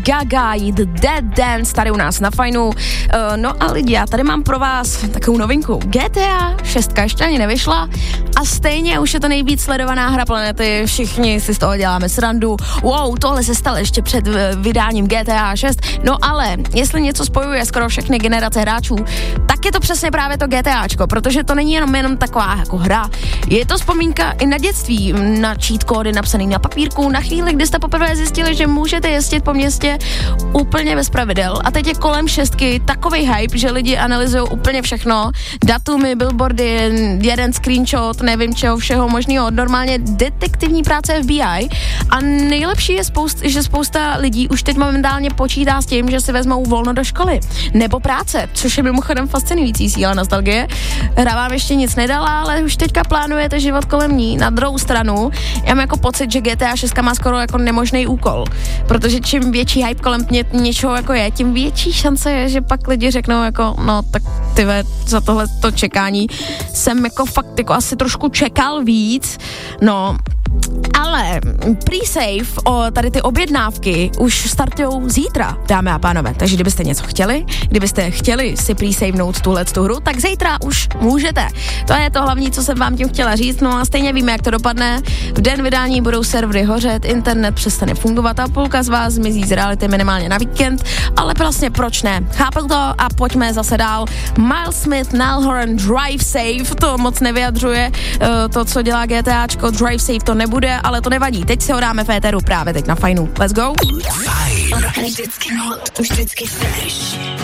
Gaga, The Dead Dance, tady u nás na Fajnu. No a lidi, já tady mám pro vás takovou novinku. GTA 6 ještě ani nevyšla a stejně už je to nejvíc sledovaná hra planety, všichni si z toho děláme srandu. Wow, tohle se stalo ještě před vydáním GTA 6, no ale jestli něco spojuje skoro všechny generace hráčů, tak je to přesně právě to GTAčko, protože to není jenom taková jako hra, je to vzpomínka i na dětství, na cheat kódy napsaný na papírku, na chvíli, kdy jste poprvé zjistili, že můžete jezdit po městě úplně bez pravidel a teď je kolem 6 takovej hype, že lidi analyzují úplně všechno, datumy, billboardy, jeden screenshot, nevím čeho všeho možného, normálně detektivní práce FBI a nejlepší je že spousta lidí už teď momentálně počítá s tím, že si vezmou volno do školy nebo práce, což je mimochodem fascinující síla nostalgie. Hra vám ještě nic nedala, ale už teďka plánujete život kolem ní. Na druhou stranu, já mám jako pocit, že GTA 6 má skoro jako nemožný úkol, protože čím větší hype kolem něčeho jako je, tím větší šance je, že pak lidi řeknou jako, no tak tyve, za tohleto čekání jsem jako fakt jako asi trošku čekal víc, no. Ale pre-save o tady ty objednávky už startujou zítra, dámy a pánové. Takže kdybyste něco chtěli, kdybyste chtěli si pre-savenout tuhletu hru, tak zítra už můžete. To je to hlavní, co jsem vám tím chtěla říct. No a stejně víme, jak to dopadne. V den vydání budou servery hořet, internet přestane fungovat a půlka z vás zmizí z reality minimálně na víkend. Ale vlastně proč ne? Chápel to a pojďme zase dál. Miles Smith, Niall Horan, Drive Safe, to moc nevyjadřuje to, co dělá GTAčko. Drive Safe to nebude, ale to nevadí. Teď si ho dáme v éteru právě teď na Fajnu. Let's go. Fajn. Vždycky fresh.